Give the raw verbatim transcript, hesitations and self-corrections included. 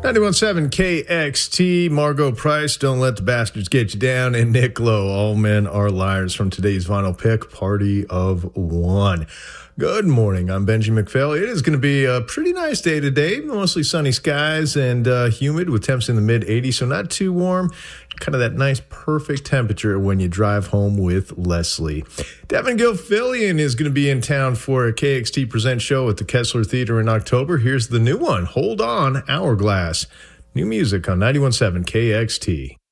ninety-one point seven K X T, Margot Price, Don't Let the Bastards Get You Down, and Nick Lowe, All Men Are Liars from today's vinyl pick, Party of One. Good morning, I'm Benji McPhail. It is going to be a pretty nice day today, mostly sunny skies and uh, humid with temps in the mid eighties, so not too warm. Kind of that nice, perfect temperature when you drive home with Leslie. Devin Gilfillian is going to be in town for a K X T Present show at the Kessler Theater in October. Here's the new one, Hold On, Hourglass. New music on ninety-one point seven K X T.